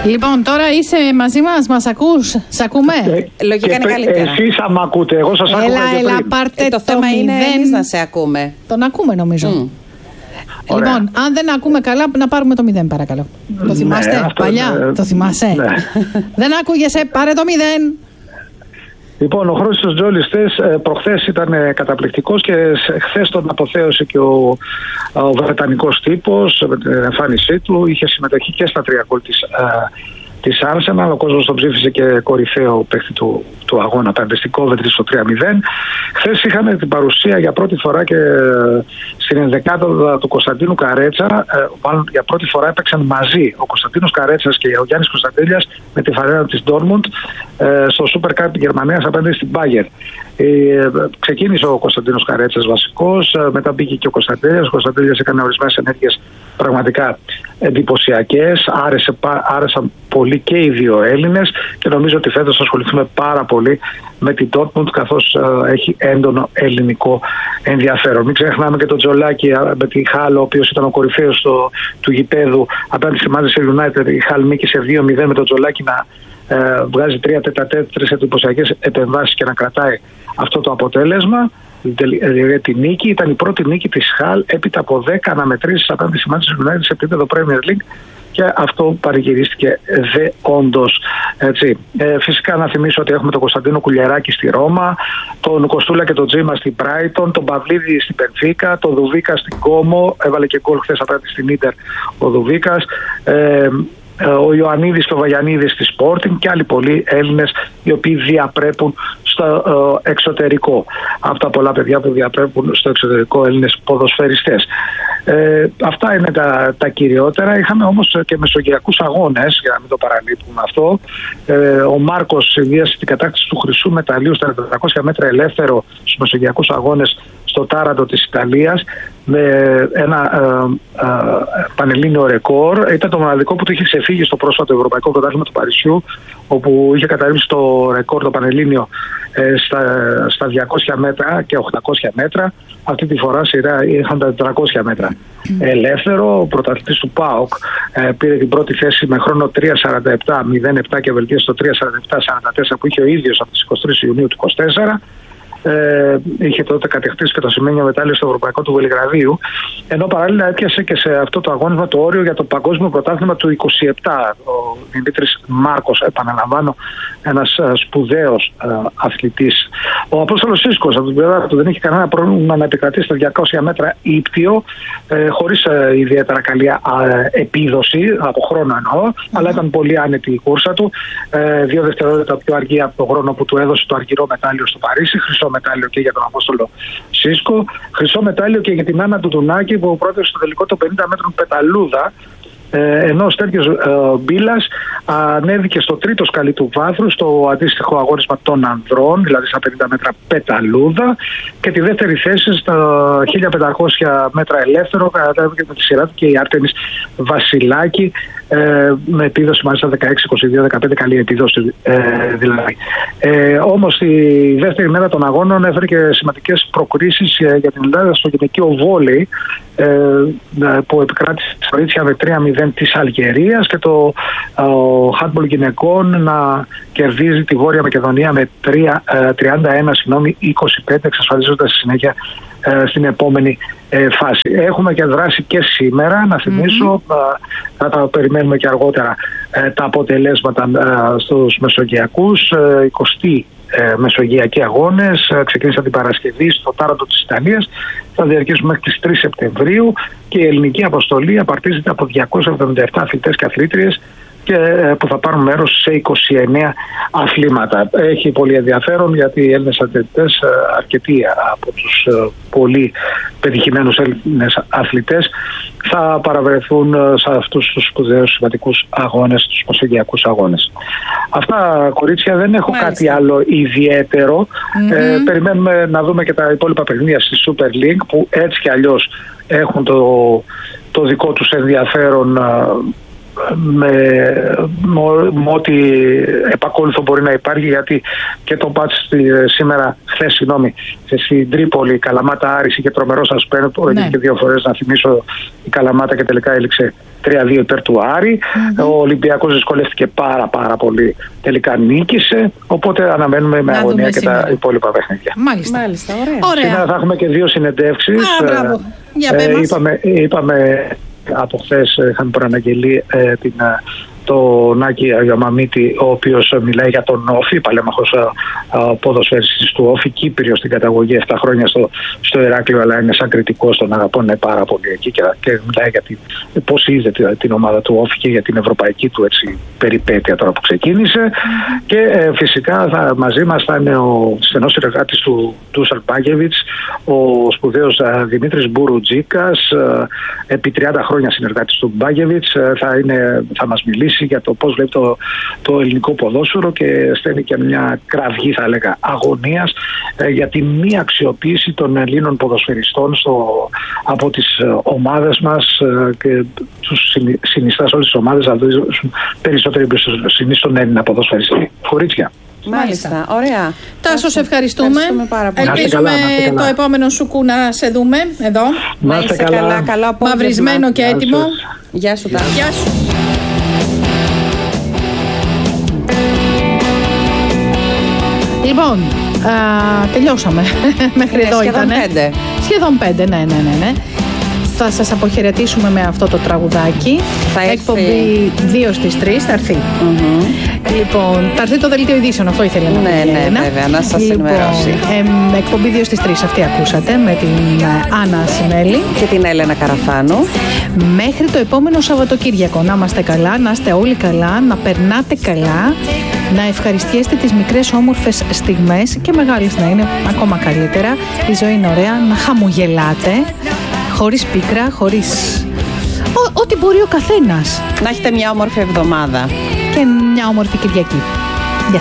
Λοιπόν, τώρα είσαι μαζί μας ακούς, σ' ακούμε. Λογικά είναι καλύτερα. Εσείς θα μ' ακούτε, εγώ σας άκουγα και πριν. Έλα, πάρτε το θέμα είναι εμείς να σε ακούμε. Τον ακούμε νομίζω. Λοιπόν, αν δεν ακούμε καλά, να πάρουμε το 0 παρακαλώ. Το θυμάστε παλιά, το θυμάσαι. Ναι. Δεν ακούγεσαι, πάρε το 0. Λοιπόν, ο Χρήστος Τζόλης προχθές ήταν καταπληκτικός και χθες τον αποθέωσε και ο βρετανικός τύπος με την εμφάνισή του. Είχε συμμετοχή και στα 3 γκολ της Arsenal. Ο κόσμος τον ψήφισε και κορυφαίο παίκτη του αγώνα απέναντι στην Coventry στο 3-0. Χθες είχαμε την παρουσία για πρώτη φορά και στην ενδεκάδα του Κωνσταντίνου Καρέτσα. Μάλλον για πρώτη φορά έπαιξαν μαζί ο Κωνσταντίνος Καρέτσας και ο Γιάννης Κωνσταντέλιας με τη φανέλα της Dortmund στο Super Cup Γερμανίας απέναντι στην Bayern. Ξεκίνησε ο Κωνσταντίνος Καρέτσας βασικός, μετά μπήκε και ο Κωνσταντέλιας. Ο Κωνσταντέλιας έκανε ορισμένες ενέργειες πραγματικά εντυπωσιακές. Άρεσαν πολύ και οι δύο Έλληνες και νομίζω ότι φέτος θα ασχοληθούμε πάρα πολύ με την Dortmund, καθώς έχει έντονο ελληνικό ενδιαφέρον. Μην ξεχνάμε και τον Τζολάκη με τη Χάλ, ο οποίος ήταν ο κορυφαίος του γηπέδου απέναντι στη Manchester United. Η Χάλ νίκησε 2-0 με τον Τζολάκη να βγάζει 3 εντυπωσιακές επεμβάσεις και να κρατάει αυτό το αποτέλεσμα. Τη νίκη ήταν η πρώτη νίκη της Χάλ έπειτα από 10 αναμετρήσεις απέναντι στη Manchester United σε επίπεδο Premier League. Και αυτό παρηγυρίστηκε δε όντως. Φυσικά να θυμίσω ότι έχουμε τον Κωνσταντίνο Κουλιεράκη στη Ρώμα, τον Κοστούλα και τον Τζίμα στην Brighton, τον Παυλίδη στην Πενφίκα, τον Δουβίκα στην Κόμο, έβαλε και γκολ χθες απέναντι στην Ίντερ ο Δουβίκας, ο Ιωαννίδης και ο Βαγιαννίδης στη Sporting και άλλοι πολλοί Έλληνες οι οποίοι διαπρέπουν στο εξωτερικό. Από τα πολλά παιδιά που διαπρέπουν στο εξωτερικό Έλληνες ποδοσφαιριστές. Αυτά είναι τα κυριότερα. Είχαμε όμως και μεσογειακούς αγώνες, για να μην το παραλείπουμε αυτό. Ο Μάρκος συνδύασε την κατάκτηση του χρυσού μεταλλίου στα 400 μέτρα ελεύθερο στους μεσογειακούς αγώνες στο Τάραντο της Ιταλίας με ένα πανελλήνιο ρεκόρ. Ήταν το μοναδικό που του είχε ξεφύγει στο πρόσφατο Ευρωπαϊκό Πρωτάθλημα του Παρισιού, όπου είχε καταρρύψει το ρεκόρ το πανελλήνιο στα 200 μέτρα και 800 μέτρα. Αυτή τη φορά σειρά είχαν τα 400 μέτρα ελεύθερο. Ο πρωταθλητής του ΠΑΟΚ πήρε την πρώτη θέση με χρόνο 3:47:07 και βελτίωσε στο 3:47:44 που είχε ο ίδιος από τις 23 Ιουνίου του 2024. Είχε τότε κατεκτήσει και το σημαίνιο μετάλλιο στο Ευρωπαϊκό του Βελιγραδίου, ενώ παράλληλα έπιασε και σε αυτό το αγώνισμα το όριο για το παγκόσμιο πρωτάθλημα του 27. Ο Δημήτρης Μάρκος, επαναλαμβάνω, ένας σπουδαίος αθλητής. Ο Απόστολος Σίσκος από την πλευρά του δεν είχε κανένα πρόβλημα να επικρατήσει στα 200 μέτρα ύπτιο, χωρίς ιδιαίτερα καλή επίδοση, από χρόνο εννοώ, αλλά ήταν πολύ άνετη η κούρσα του. 2 δευτερόλεπτα πιο αργή από τον χρόνο που του έδωσε το αργυρό μετάλλιο στο Παρίσι. Χρυσό μετάλλιο και για τον Απόστολο Σίσκο. Χρυσό μετάλλιο και για την Άννα του Τουνάκη που πρότεινε στο τελικό των 50 μέτρων πεταλούδα. Ενώ ο Στέργιος Μπίλας ανέβηκε στο τρίτο σκαλί του βάθρου στο αντίστοιχο αγώνισμα των ανδρών, δηλαδή στα 50 μέτρα πεταλούδα, και τη δεύτερη θέση στα 1500 μέτρα ελεύθερο κατέβηκε με τη σειρά του και η Άρτεμις Βασιλάκη με επίδοση μάλιστα 16-22-15, καλή επίδοση δηλαδή. Όμως τη δεύτερη μέρα των αγώνων έφερε και σημαντικές προκρίσεις για την Ελλάδα στο γυναικείο βόλεϊ που επικράτησε τη κορίτσια με 3-0 της Αλγερίας και το handball γυναικών να κερδίζει τη Βόρεια Μακεδονία με 31-25, εξασφαλίζοντας στη συνέχεια στην επόμενη φάση. Έχουμε και δράση και σήμερα, να θυμίσω, θα τα περιμένουμε και αργότερα τα αποτελέσματα στους μεσογειακούς. 20 μεσογειακοί αγώνες ξεκίνησαν την Παρασκευή στο Τάραντο της Ιταλίας, θα διαρκήσουν μέχρι τις 3 Σεπτεμβρίου και η ελληνική αποστολή απαρτίζεται από 277 αθλητές και αθλήτριες που θα πάρουν μέρος σε 29 αθλήματα. Έχει πολύ ενδιαφέρον γιατί οι Έλληνες αθλητές, αρκετοί από τους πολύ πετυχημένους Έλληνες αθλητές, θα παραβρεθούν σε αυτούς τους σπουδαίους σημαντικούς αγώνες, τους μεσογειακούς αγώνες. Αυτά, κορίτσια, δεν έχω κάτι άλλο ιδιαίτερο. Περιμένουμε να δούμε και τα υπόλοιπα παιχνίδια στη Super League που έτσι κι αλλιώς έχουν το δικό τους ενδιαφέρον με ό,τι επακόλουθο μπορεί να υπάρχει, γιατί και το μάτς χθες στην Τρίπολη, η Καλαμάτα Άρης είχε τρομερό σασπένς, έγινε και 2 φορές, να θυμίσω, η Καλαμάτα και τελικά έληξε 3-2 υπέρ του Άρη. Ο Ολυμπιακός δυσκολεύτηκε πάρα πολύ, τελικά νίκησε, οπότε αναμένουμε με αγωνία και τα υπόλοιπα παιχνίδια. Μάλιστα, ωραία. Σήμερα θα έχουμε και 2 συνεντεύξεις. Είπαμε από χθες, είχαμε προαναγγελεί τον Άκη Αγιομαμίτη, ο οποίος μιλάει για τον Όφη, παλέμαχος ποδοσφαιριστής του Όφη, Κύπριος στην καταγωγή, 7 χρόνια στο Ηράκλειο, αλλά είναι σαν κριτικός, τον αγαπώνε πάρα πολύ εκεί και μιλάει για πώς είδε την ομάδα του Όφη και για την ευρωπαϊκή του περιπέτεια τώρα που ξεκίνησε. Και φυσικά μαζί μας θα είναι ο στενός συνεργάτης του Ντούσαν Μπάγεβιτς, ο σπουδαίος Δημήτρης Μπουρουτζίκας, επί 30 χρόνια συνεργάτης του Μπάγεβιτς, θα μας μιλήσει για το πώς βλέπει το ελληνικό ποδόσφαιρο και στέλνει και μια κραυγή, θα έλεγα, αγωνίας για τη μη αξιοποίηση των Ελλήνων ποδοσφαιριστών από τις ομάδες μας, και τους συνιστά σε όλες τις ομάδες να δώσουν περισσότερη εμπιστοσύνη στον Έλληνα ποδοσφαιριστή. Κορίτσια. Μάλιστα, ωραία. Τάσο, σε ευχαριστούμε. Ελπίζουμε το επόμενο Σουκού να σε δούμε εδώ. Να είστε καλά. Καλό απόγευμα. Μαυρισμένο και έτοιμο. Γεια σου, Τάσο. Γεια σου. Λοιπόν, τελειώσαμε. Μέχρι εδώ ήταν. Σχεδόν 5, ναι. Θα σας αποχαιρετήσουμε με αυτό το τραγουδάκι. Εκπομπή 2 στις 3 θα έρθει. Λοιπόν, θα έρθει το δελτίο ειδήσεων, αυτό ήθελα να πω. Ναι, βέβαια, να σας ενημερώσει. Εκπομπή 2 στις 3, αυτή ακούσατε, με την Άννα Σιμέλη και την Έλενα Καραφάνου. Μέχρι το επόμενο Σαββατοκύριακο. Να είμαστε καλά, να είστε όλοι καλά, να περνάτε καλά, να ευχαριστιέστε τις μικρές όμορφες στιγμές και μεγάλες να είναι ακόμα καλύτερα. Η ζωή είναι ωραία, να χαμογελάτε, χωρίς πίκρα, χωρίς ό,τι μπορεί ο καθένας. Να έχετε μια όμορφη εβδομάδα και μια όμορφη Κυριακή.